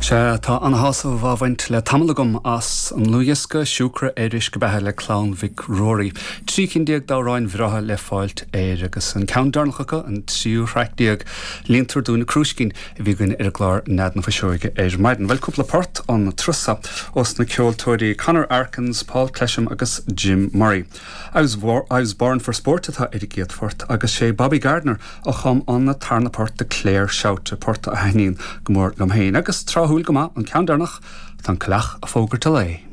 Se tá an hásamh bhaint le tamlagum as an luiasca siúcra éiris go bethe le clán Vic Rory. Trí cindiag dáráin bhratha le fáilt agus an ceandarnacha an siúreachtaíag líontar dúna cruiscin I bhí gon ar glár neadna faisiúige maidin. Bhfuil cúpla páirt an trusa os na ceoltóirí Conor Arkins, Paul Clesham agus Jim Murray. I was born for sport atá Eddie Gatefort agus sé Bobby Gardner a chum an na tarna páirt de Clare Shout páirt a haín gomór gomhéin agus trahúil go ma an ceandarnach tan cleach a fógur lei.